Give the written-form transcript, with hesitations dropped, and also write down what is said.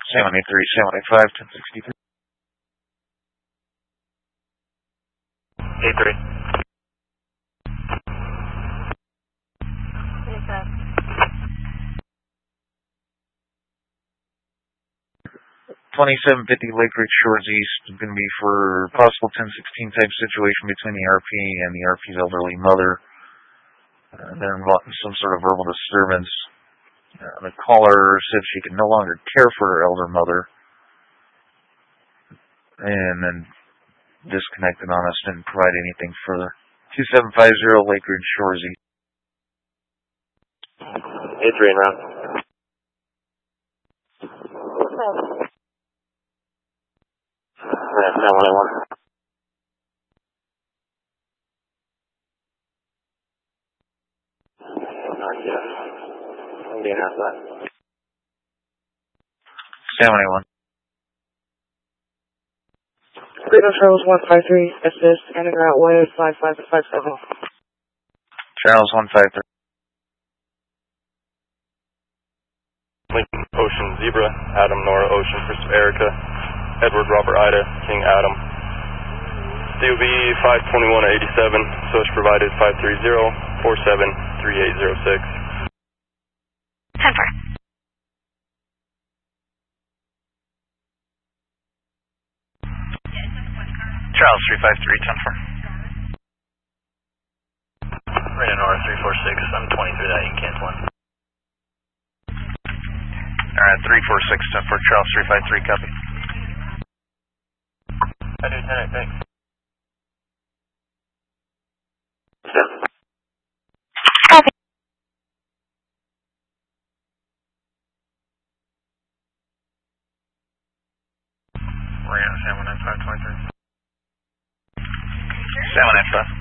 Salmon 83, Salmon 85, 1063. 83. 2750 Lake Ridge Shores East is going to be for possible 1016 type situation between the RP and the RP's elderly mother. They're involved in some sort of verbal disturbance. The caller said she could no longer care for her elder mother, and then disconnected on us, didn't provide anything further. 2750 Lake Ridge Shores East. 83 en route. Yeah, 9181. Yes. Indian has that. 781. Freedom Charles 153, assist, ending route way 5557. Charles 153. Lincoln Ocean Zebra, Adam Nora Ocean Chris Erica, Edward Robert Ida, King Adam. COV 521-87, source provided 530-47-3806. 10-4. Charles 353, 10-4. Rain Nora 346, I'm 20 through that, you can cancel it. Alright, 346, 10-4, Charles 353, copy. I do 10, thanks. Copy. Rain 79523. 795.